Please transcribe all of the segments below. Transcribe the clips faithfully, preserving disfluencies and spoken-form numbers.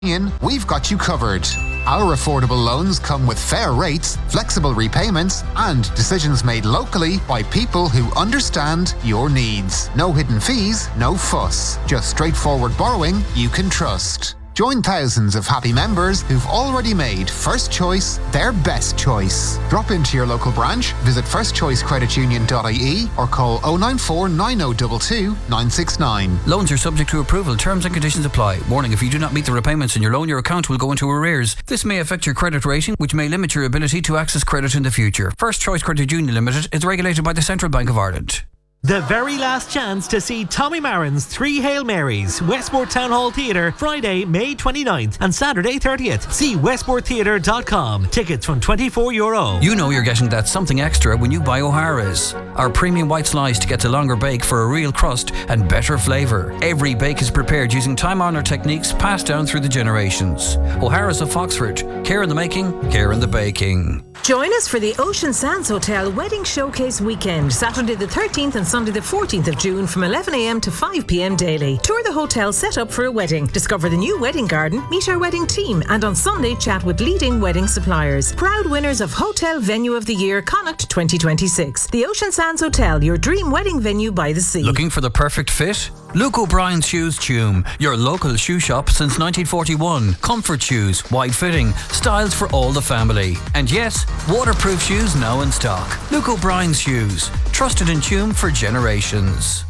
We've got you covered. Our affordable loans come with fair rates, flexible repayments, and decisions made locally by people who understand your needs. No hidden fees, no fuss. Just straightforward borrowing you can trust. Join thousands of happy members who've already made First Choice their best choice. Drop into your local branch, visit first choice credit union dot I E or call oh nine four nine oh two two nine six nine. Loans are subject to approval. Terms and conditions apply. Warning, if you do not meet the repayments in your loan, your account will go into arrears. This may affect your credit rating, which may limit your ability to access credit in the future. First Choice Credit Union Limited is regulated by the Central Bank of Ireland. The very last chance to see Tommy Marin's Three Hail Marys, Westport Town Hall Theatre, Friday, May twenty-ninth and Saturday thirtieth. See westport theatre dot com. Tickets from twenty-four euro. You know you're getting that something extra when you buy O'Hara's. Our premium white slice gets a longer bake for a real crust and better flavour. Every bake is prepared using time-honoured techniques passed down through the generations. O'Hara's of Foxford. Care in the making, care in the baking. Join us for the Ocean Sands Hotel Wedding Showcase Weekend, Saturday the thirteenth and Sunday the fourteenth of June from eleven a m to five p m daily. Tour the hotel set up for a wedding, discover the new wedding garden, meet our wedding team, and on Sunday chat with leading wedding suppliers. Proud winners of Hotel Venue of the Year Connacht twenty twenty-six. The Ocean Sands Hotel, your dream wedding venue by the sea. Looking for the perfect fit? Luke O'Brien's Shoes Tume, your local shoe shop since nineteen forty-one. Comfort shoes, wide fitting, styles for all the family. And yes, waterproof shoes now in stock. Luke O'Brien's Shoes, trusted in Tume for generations.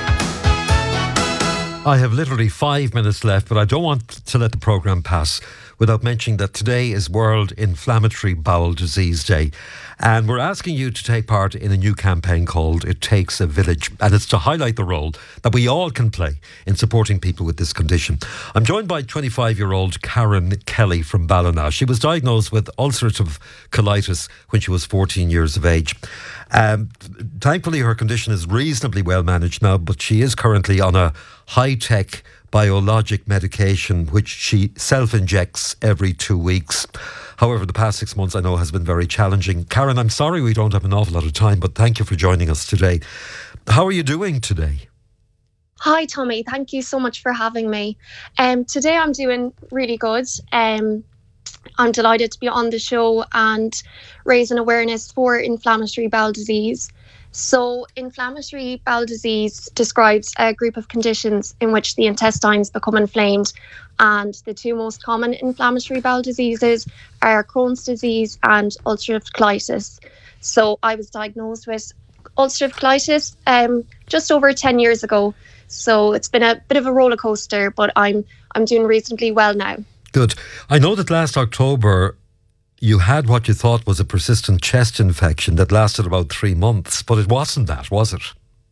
I have literally five minutes left, but I don't want to let the programme pass without mentioning that today is World Inflammatory Bowel Disease Day. And we're asking you to take part in a new campaign called It Takes a Village. And it's to highlight the role that we all can play in supporting people with this condition. I'm joined by twenty-five-year-old Karen Kelly from Ballina. She was diagnosed with ulcerative colitis when she was fourteen years of age. Um, thankfully, her condition is reasonably well managed now, but she is currently on a high-tech biologic medication which she self-injects every two weeks. However, the past six months I know has been very challenging. Karen, I'm sorry we don't have an awful lot of time, but thank you for joining us today. How are you doing today? Hi, Tommy. Thank you so much for having me. Um, today I'm doing really good. Um, I'm delighted to be on the show and raising awareness for inflammatory bowel disease. So inflammatory bowel disease describes a group of conditions in which the intestines become inflamed, and the two most common inflammatory bowel diseases are Crohn's disease and ulcerative colitis. So I was diagnosed with ulcerative colitis um, just over ten years ago. So it's been a bit of a roller coaster, but I'm I'm doing reasonably well now. Good. I know that last October you had what you thought was a persistent chest infection that lasted about three months, but it wasn't that, was it?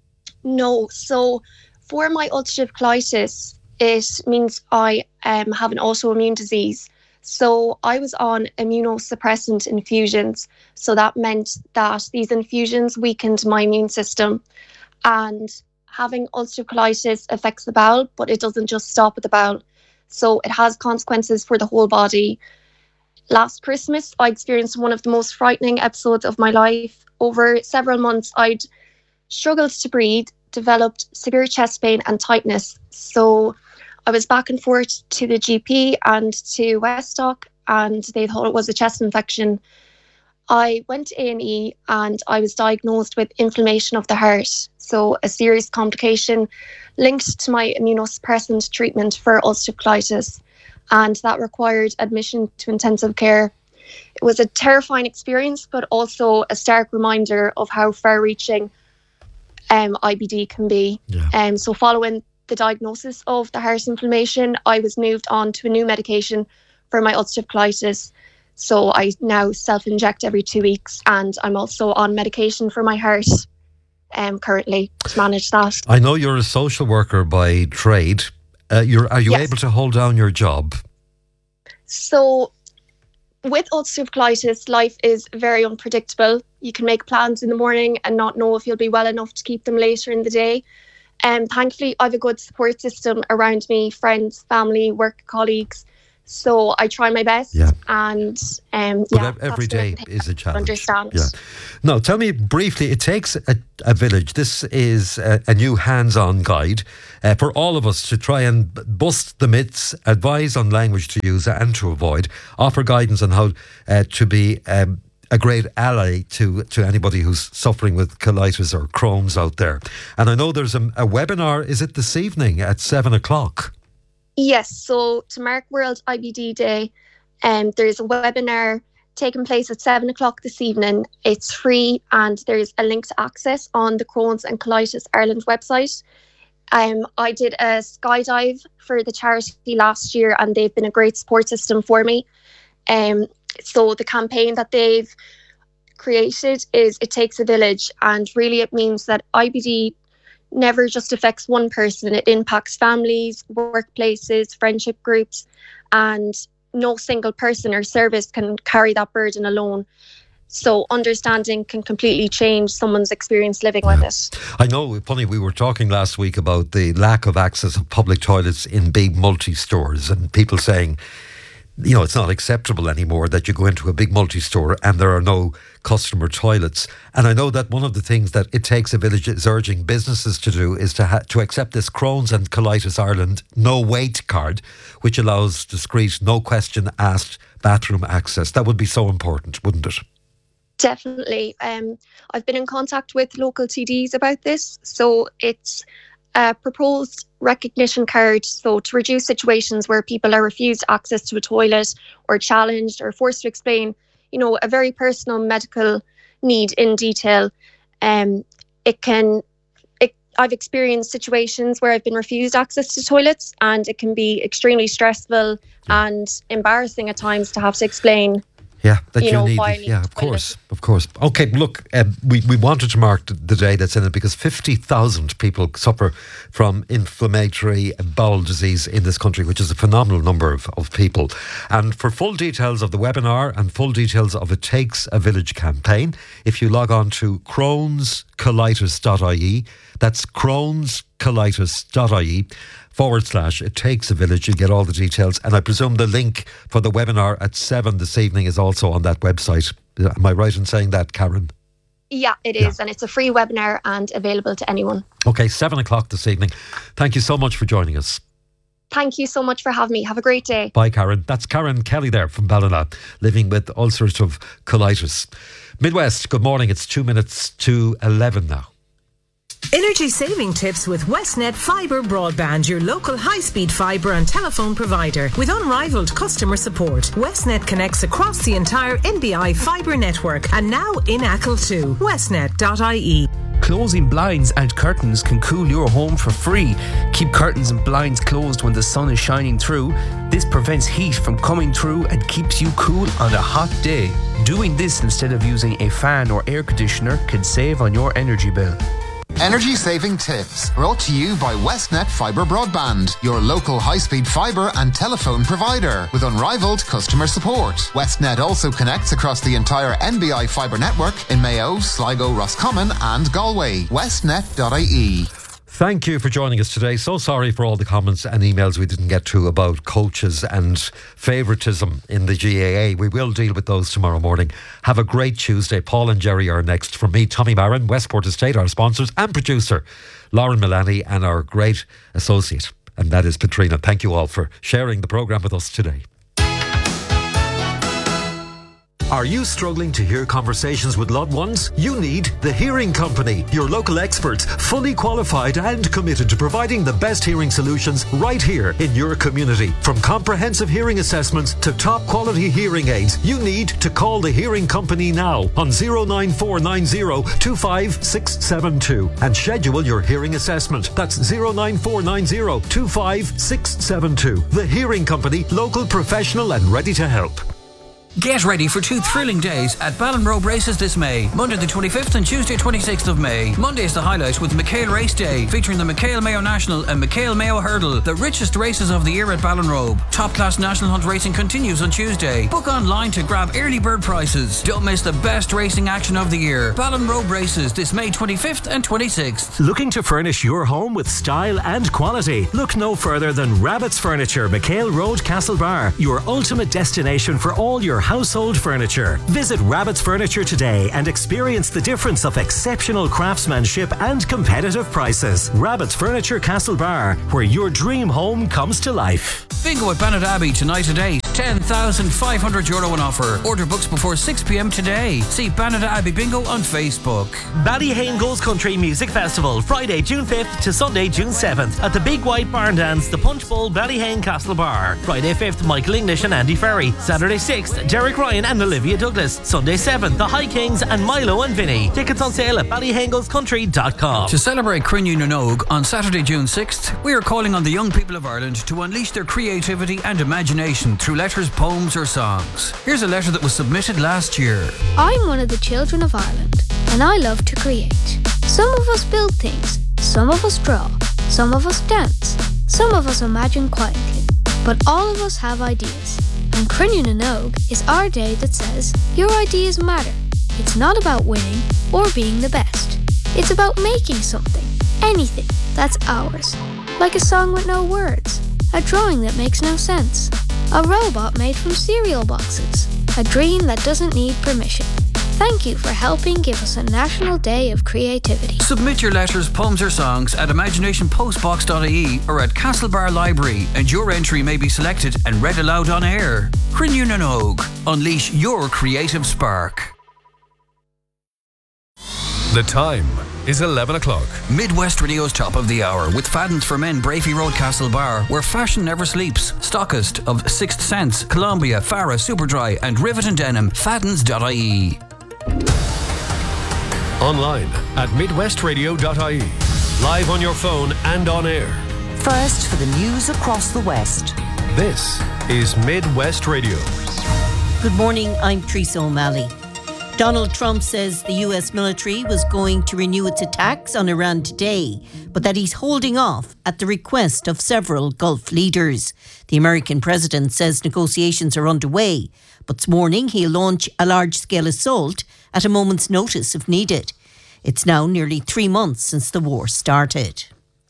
No. So for my ulcerative colitis, it means I um, have an autoimmune disease. So I was on immunosuppressant infusions. So that meant that these infusions weakened my immune system. And having ulcerative colitis affects the bowel, but it doesn't just stop at the bowel. So it has consequences for the whole body. Last Christmas, I experienced one of the most frightening episodes of my life. Over several months, I'd struggled to breathe, developed severe chest pain and tightness. So I was back and forth to the G P and to Weststock, and they thought it was a chest infection. I went to A and E and I was diagnosed with inflammation of the heart. So a serious complication linked to my immunosuppressant treatment for ulcerative colitis. And that required admission to intensive care. It was a terrifying experience, but also a stark reminder of how far-reaching um, I B D can be. Yeah. Um, so following the diagnosis of the heart inflammation, I was moved on to a new medication for my ulcerative colitis. So I now self-inject every two weeks, and I'm also on medication for my heart um, currently to manage that. I know you're a social worker by trade. Uh, you're, are you Yes. able to hold down your job? So with ulcerative colitis, life is very unpredictable. You can make plans in the morning and not know if you'll be well enough to keep them later in the day. And um, thankfully, I have a good support system around me, friends, family, work colleagues. So I try my best. Yeah. And um, But yeah, ev- every that's day what I is a challenge. Understand. Yeah. Now, tell me briefly, it takes a, a village. This is a, a new hands-on guide uh, for all of us to try and b- bust the myths, advise on language to use and to avoid, offer guidance on how uh, to be um, a great ally to, to anybody who's suffering with colitis or Crohn's out there. And I know there's a, a webinar, is it this evening at seven o'clock? Yes, so to mark World I B D Day, um, there's a webinar taking place at seven o'clock this evening. It's free and there's a link to access on the Crohn's and Colitis Ireland website. Um, I did a skydive for the charity last year and they've been a great support system for me. Um, so the campaign that they've created is It Takes a Village, and really it means that I B D never just affects one person. It impacts families, workplaces, friendship groups, and no single person or service can carry that burden alone. So understanding can completely change someone's experience living with it. I know, funny, we were talking last week about the lack of access of public toilets in big multi-stores and people saying, you know, it's not acceptable anymore that you go into a big multi-store and there are no customer toilets. And I know that one of the things that It Takes a Village is urging businesses to do is to ha- to accept this Crohn's and Colitis Ireland no wait card, which allows discreet, no question asked bathroom access. That would be so important, wouldn't it? Definitely. Um, I've been in contact with local T Ds about this. So it's a proposed recognition card, so to reduce situations where people are refused access to a toilet or challenged or forced to explain, you know, a very personal medical need in detail. Um, it can, it, I've experienced situations where I've been refused access to toilets, and it can be extremely stressful and embarrassing at times to have to explain. Yeah, that you, you know, need. why I need Yeah, the of toilet. course, of course. Okay, look, um, we we wanted to mark the, the day that's in it because fifty thousand people suffer from inflammatory bowel disease in this country, which is a phenomenal number of, of people. And for full details of the webinar and full details of It Takes a Village campaign, if you log on to crohns colitis dot I E, that's crohns colitis dot I E forward slash It Takes a Village, you get all the details. And I presume the link for the webinar at seven this evening is also on that website. Am I right in saying that, Karen? Yeah, it is. And it's a free webinar and available to anyone. Okay, seven o'clock this evening. Thank you so much for joining us. Thank you so much for having me. Have a great day. Bye, Karen. That's Karen Kelly there from Ballina, living with ulcerative of colitis. Midwest, good morning. It's two minutes to eleven now. Energy saving tips with Westnet Fibre Broadband, your local high-speed fibre and telephone provider. With unrivaled customer support, Westnet connects across the entire N B I fibre network and now in Achill too. westnet dot I E. Closing blinds and curtains can cool your home for free. Keep curtains and blinds closed when the sun is shining through. This prevents heat from coming through and keeps you cool on a hot day. Doing this instead of using a fan or air conditioner can save on your energy bill. Energy saving tips brought to you by Westnet Fibre Broadband, your local high-speed fibre and telephone provider with unrivaled customer support. Westnet also connects across the entire N B I fibre network in Mayo, Sligo, Roscommon and Galway. westnet dot I E. Thank you for joining us today. So sorry for all the comments and emails we didn't get to about coaches and favouritism in the G A A. We will deal with those tomorrow morning. Have a great Tuesday. Paul and Jerry are next. From me, Tommy Barron, Westport Estate, our sponsors, and producer, Lauren Milani, and our great associate, and that is Katrina. Thank you all for sharing the programme with us today. Are you struggling to hear conversations with loved ones? You need The Hearing Company, your local experts, fully qualified and committed to providing the best hearing solutions right here in your community. From comprehensive hearing assessments to top quality hearing aids, you need to call The Hearing Company now on zero nine four nine zero two five six seven two and schedule your hearing assessment. That's zero nine four nine zero two five six seven two. The Hearing Company, local, professional and ready to help. Get ready for two thrilling days at Ballinrobe Races this May. Monday the twenty-fifth and Tuesday twenty-sixth of May. Monday is the highlight with McHale Race Day, featuring the McHale Mayo National and McHale Mayo Hurdle, the richest races of the year at Ballinrobe. Top class national hunt racing continues on Tuesday. Book online to grab early bird prices. Don't miss the best racing action of the year. Ballinrobe Races this May twenty-fifth and twenty-sixth. Looking to furnish your home with style and quality? Look no further than Rabbit's Furniture, McHale Road, Castlebar, your ultimate destination for all your household furniture. Visit Rabbit's Furniture today and experience the difference of exceptional craftsmanship and competitive prices. Rabbit's Furniture, Castlebar, where your dream home comes to life. Bingo at Bannock Abbey tonight at eight. ten thousand five hundred euro on offer. Order books before six p.m. today. See Bannock Abbey Bingo on Facebook. Ballyhane Goes Country Music Festival, Friday, June fifth to Sunday, June seventh at the Big White Barn Dance, the Punch Bowl, Ballyhane Castlebar. Friday fifth, Michael English and Andy Ferry. Saturday sixth, Derek Ryan and Olivia Douglas. Sunday seventh, the High Kings and Milo and Vinny. Tickets on sale at ballyhane goes country dot com. To celebrate Crinne Nogue on Saturday, June sixth, we are calling on the young people of Ireland to unleash their creativity and imagination through letters, poems or songs. Here's a letter that was submitted last year. I'm one of the children of Ireland, and I love to create. Some of us build things, some of us draw, some of us dance, some of us imagine quietly, but all of us have ideas. And Crinne Nogue is our day that says, your ideas matter. It's not about winning or being the best. It's about making something, anything, that's ours. Like a song with no words, a drawing that makes no sense, a robot made from cereal boxes, a dream that doesn't need permission. Thank you for helping give us a National Day of Creativity. Submit your letters, poems or songs at imagination postbox dot I E or at Castlebar Library, and your entry may be selected and read aloud on air. Crinne Nogue. Unleash your creative spark. The time is eleven o'clock. Midwest Radio's top of the hour with Faddens for Men, Brafey Road, Castlebar, where fashion never sleeps. Stockist of Sixth Sense, Columbia, Farah, Superdry and Rivet and Denim. Faddens dot I E. Online at midwest radio dot I E. Live on your phone and on air. First for the news across the West. This is Midwest Radio. Good morning, I'm Teresa O'Malley. Donald Trump says the U S military was going to renew its attacks on Iran today, but that he's holding off at the request of several Gulf leaders. The American president says negotiations are underway, but this morning he'll launch a large-scale assault at a moment's notice if needed. It's now nearly three months since the war started.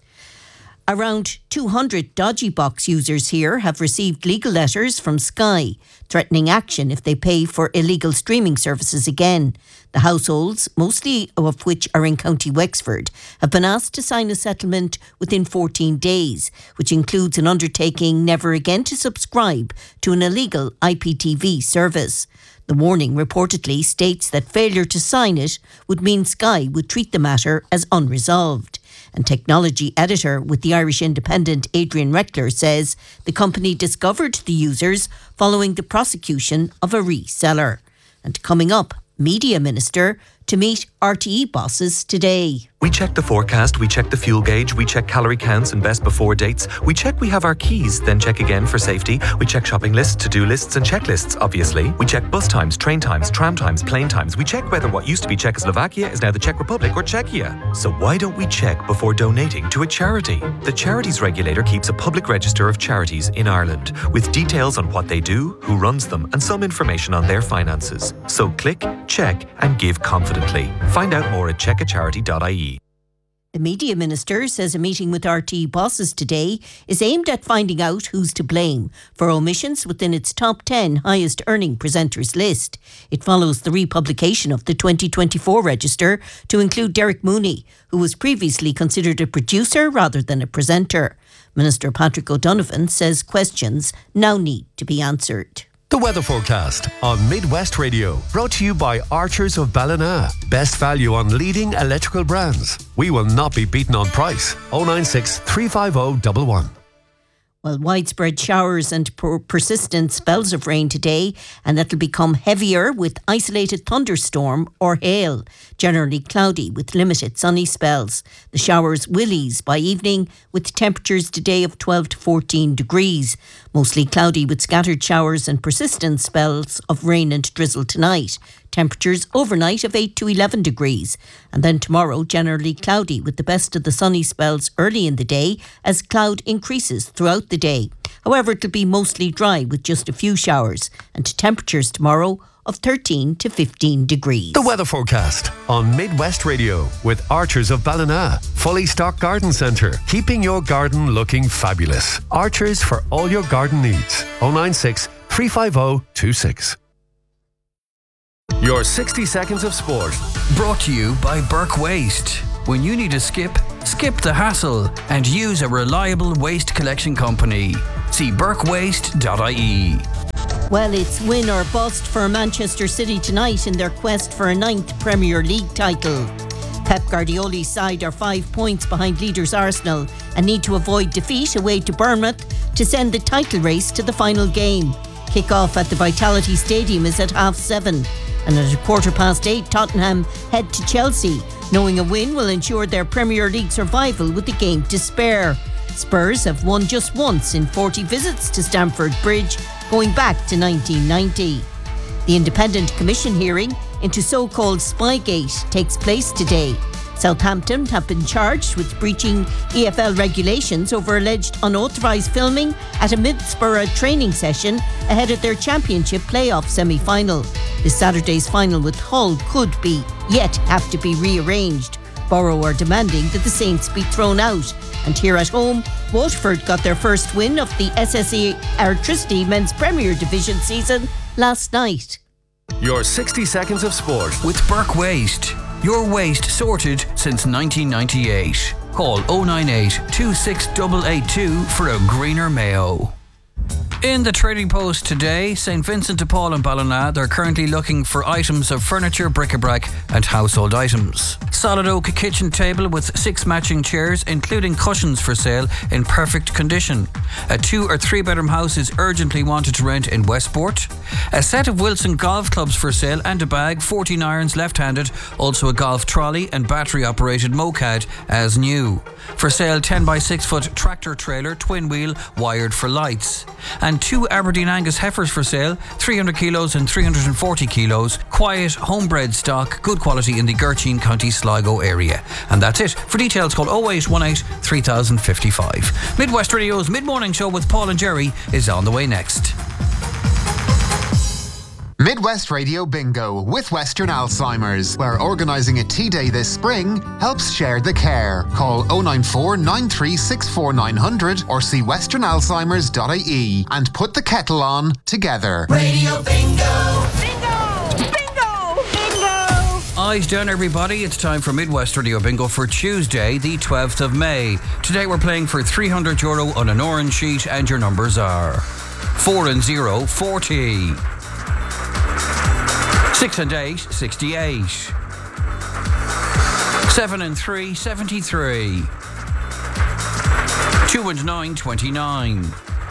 Around two hundred Dodgy Box users here have received legal letters from Sky threatening action if they pay for illegal streaming services again. The households, mostly of which are in County Wexford, have been asked to sign a settlement within fourteen days, which includes an undertaking never again to subscribe to an illegal I P T V service. The warning reportedly states that failure to sign it would mean Sky would treat the matter as unresolved. And technology editor with the Irish Independent, Adrian Reckler, says the company discovered the users following the prosecution of a reseller. And coming up, Media Minister to meet R T E bosses today. We check the forecast, we check the fuel gauge, we check calorie counts and best before dates. We check we have our keys, then check again for safety. We check shopping lists, to-do lists and checklists, obviously. We check bus times, train times, tram times, plane times. We check whether what used to be Czechoslovakia is now the Czech Republic or Czechia. So why don't we check before donating to a charity? The Charities Regulator keeps a public register of charities in Ireland with details on what they do, who runs them and some information on their finances. So click, check and give confidently. Find out more at check a charity dot I E. The Media Minister says a meeting with R T E bosses today is aimed at finding out who's to blame for omissions within its top ten highest earning presenters list. It follows the republication of the twenty twenty-four register to include Derek Mooney, who was previously considered a producer rather than a presenter. Minister Patrick O'Donovan says questions now need to be answered. The weather forecast on Midwest Radio, brought to you by Archers of Ballina. Best value on leading electrical brands. We will not be beaten on price. oh nine six, three five oh, one one. Well, widespread showers and per- persistent spells of rain today, and that'll become heavier with isolated thunderstorm or hail. Generally cloudy with limited sunny spells. The showers will ease by evening with temperatures today of twelve to fourteen degrees. Mostly cloudy with scattered showers and persistent spells of rain and drizzle tonight. Temperatures overnight of eight to eleven degrees. And then tomorrow, generally cloudy with the best of the sunny spells early in the day as cloud increases throughout the day. However, it'll be mostly dry with just a few showers. And temperatures tomorrow of thirteen to fifteen degrees. The weather forecast on Midwest Radio with Archers of Ballina. Fully stocked garden centre, keeping your garden looking fabulous. Archers for all your garden needs. oh nine six, three five oh, two six. Your sixty seconds of sport. Brought to you by Burke Waste. When you need a skip, skip the hassle and use a reliable waste collection company. See burke waste dot I E. Well, it's win or bust for Manchester City tonight in their quest for a ninth Premier League title. Pep Guardiola's side are five points behind leaders Arsenal and need to avoid defeat away to Bournemouth to send the title race to the final game. Kick-off at the Vitality Stadium is at half seven. And at a quarter past eight, Tottenham head to Chelsea, knowing a win will ensure their Premier League survival with the game to spare. Spurs have won just once in forty visits to Stamford Bridge, going back to nineteen ninety. The Independent Commission hearing into so-called Spygate takes place today. Southampton have been charged with breaching E F L regulations over alleged unauthorised filming at a Middlesbrough training session ahead of their Championship playoff semi-final. This Saturday's final with Hull could be, yet have to be rearranged. Borough are demanding that the Saints be thrown out. And here at home, Waterford got their first win of the S S E Airtricity Men's Premier Division season last night. Your sixty seconds of sport with Burke Waste. Your waste sorted since nineteen ninety-eight. Call oh nine eight, two six eight eight two for a greener Mayo. In the Trading Post today, Saint Vincent de Paul and Ballina, they're currently looking for items of furniture, bric-a-brac and household items. Solid oak kitchen table with six matching chairs, including cushions for sale in perfect condition. A two or three bedroom house is urgently wanted to rent in Westport. A set of Wilson golf clubs for sale and a bag, fourteen irons left-handed, also a golf trolley and battery operated moped as new. For sale ten by six foot tractor trailer, twin wheel, wired for lights. And two Aberdeen Angus heifers for sale, three hundred kilos and three hundred forty kilos. Quiet, homebred stock, good quality in the Gertrude County Sligo area. And that's it. For details, call oh eight one eight, three thousand fifty-five. Midwest Radio's mid-morning show with Paul and Jerry is on the way next. Midwest Radio Bingo with Western Alzheimer's, where organising a tea day this spring helps share the care. Call oh nine four, nine three six four, nine hundred or see western alzheimers dot I E and put the kettle on together. Radio Bingo! Bingo! Bingo! Bingo! Eyes down, everybody. It's time for Midwest Radio Bingo for Tuesday, the twelfth of May. Today we're playing for three hundred euro on an orange sheet, and your numbers are four and zero, forty. Six and eight, sixty-eight. Seven and three, seventy-three. Two and nine, twenty-nine.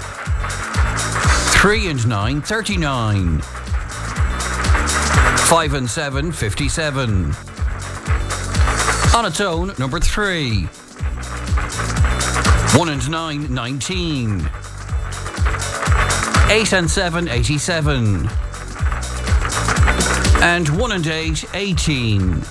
Three and nine, thirty-nine. Five and seven, fifty-seven. On its own, number three. One and nine, nineteen. Eight and seven, eighty-seven. And one and eight, eighteen.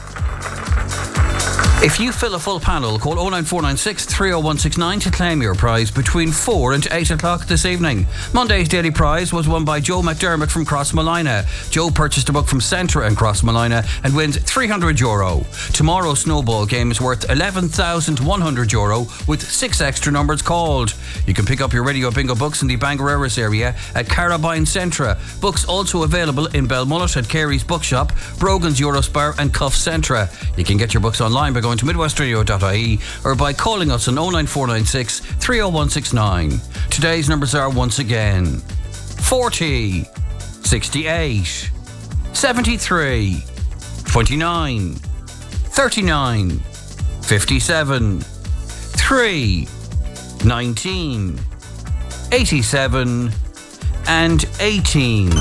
If you fill a full panel, call oh nine four nine six, three oh one six nine to claim your prize between four and eight o'clock this evening. Monday's daily prize was won by Joe McDermott from Crossmolina. Joe purchased a book from Centra and Crossmolina and wins three hundred euro. Tomorrow's snowball game is worth eleven thousand one hundred euro with six extra numbers called. You can pick up your Radio Bingo books in the Bangor area at Carabine Centra. Books also available in Belmullet at Carey's Bookshop, Brogan's Eurospar and Cuff Centra. You can get your books online by going to midwest radio dot I E or by calling us on oh nine four nine six, three oh one six nine. Today's numbers are once again forty, sixty-eight, seventy-three, twenty-nine, thirty-nine, fifty-seven, three, nineteen, eighty-seven, and eighteen.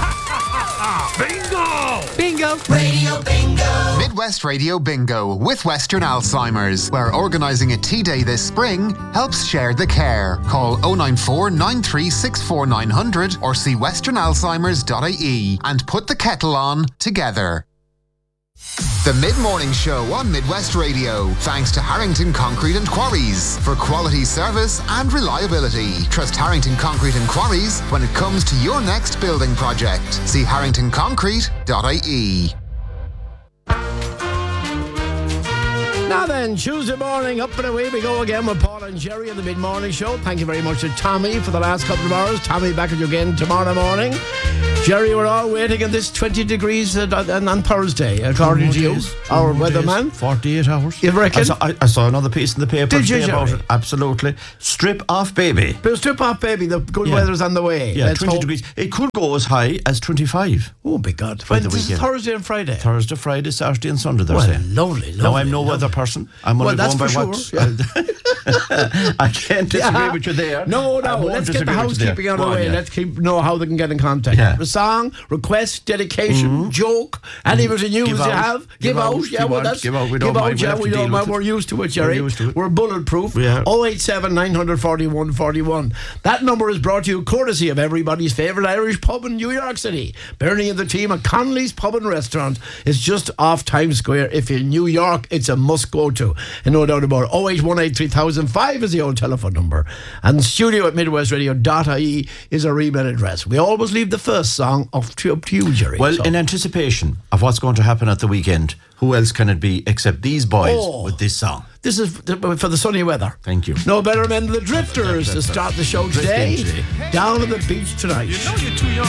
Bingo! Bingo! Radio Bingo! Midwest Radio Bingo with Western Alzheimer's, where organising a tea day this spring helps share the care. Call oh nine four, nine three six four, nine hundred or see western alzheimers dot I E and put the kettle on together. The Mid-Morning Show on Midwest Radio, thanks to Harrington Concrete and Quarries for quality service and reliability. Trust Harrington Concrete and Quarries when it comes to your next building project. See harrington concrete dot I E. Now then, Tuesday morning, up and away we go again with Paul and Jerry on the Mid-Morning Show. Thank you very much to Tommy for the last couple of hours. Tommy, back at you again tomorrow morning. Jerry, we're all waiting in this twenty degrees uh, on, on Thursday, according to you, our weatherman. forty-eight hours. You reckon? I saw, I, I saw another piece in the paper Did today you, about Jerry? it. Absolutely. Strip off, baby. But strip off, baby. The good Yeah. weather's on the way. Yeah, Let's twenty hope. degrees. It could go as high as twenty-five. Oh, big God. By When, the this is weekend. Thursday and Friday. Thursday, Friday, Saturday, and Sunday. They're Well, saying. lovely, Now I'm no lovely, weather lovely. person. I'm Well, only that's going by for what. sure, I can't disagree Yeah. with you there. No, I no, won't let's get the disagree with you there. housekeeping out Go of the on, way. yeah. Let's keep know how they can get in contact. Yeah. A song, request, dedication, joke, any of the news Give you out. have, give, Give out. out. Yeah, Give well, out. that's Give out. We don't give mind. out. We Yeah, have to we deal don't with mind. it. We're used to it, Jerry. We're used to it. We're bulletproof. We are. oh eight seven, nine four one, four one. That number is brought to you courtesy of everybody's favourite Irish pub in New York City. Bernie and the team at Connolly's Pub and Restaurant is just off Times Square. If you're in New York, it's a must go to. And no doubt about it. oh eight one eight, three thousand five is the old telephone number. And studio at midwest radio dot I E is our email address. We always leave the first song up to, up to you, Jerry. Well, So- in anticipation of what's going to happen at the weekend, who else can it be except these boys Oh. with this song? This is for the sunny weather. Thank you. No better men than the Drifters to start the show today. Drifting today. Down on the beach tonight. You know you're too young